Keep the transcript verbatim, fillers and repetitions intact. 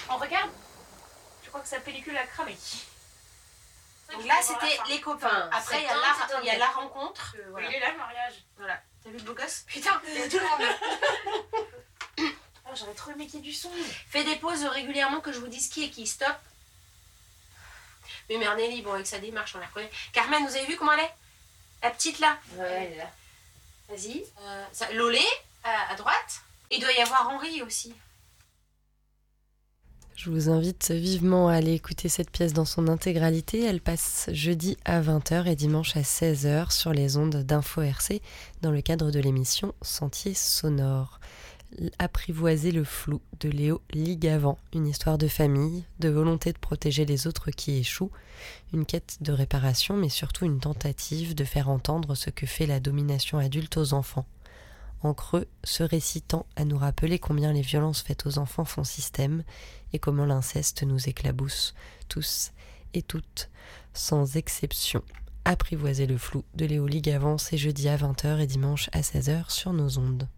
On regarde. Je crois que sa pellicule a cramé. Donc là, c'était les copains. Après, il y, y a la rencontre. Euh, voilà. Il est là, le mariage. Voilà. T'as vu le beau gosse? Putain, il y a tout le monde. Oh, j'aurais trop aimé qu'il y ait du son. Fais des pauses régulièrement que je vous dise qui est qui. Stop. Mais Mernelli, bon, avec sa démarche, on la reconnaît. Carmen, vous avez vu comment elle est? La petite là? Ouais, elle est là. Vas-y. Euh, ça, Lolé, à, à droite. Il doit y avoir Henri aussi. Je vous invite vivement à aller écouter cette pièce dans son intégralité. Elle passe jeudi à vingt heures et dimanche à seize heures sur les ondes d'Info R C dans le cadre de l'émission Sentier sonore. Apprivoiser le flou de Léo Ligavant, une histoire de famille, de volonté de protéger les autres qui échouent, une quête de réparation mais surtout une tentative de faire entendre ce que fait la domination adulte aux enfants. En creux, ce récit tend à nous rappeler combien les violences faites aux enfants font système et comment l'inceste nous éclabousse, tous et toutes, sans exception. Apprivoiser le flou de Léo Ligavant, c'est jeudi à vingt heures et dimanche à seize heures sur nos ondes.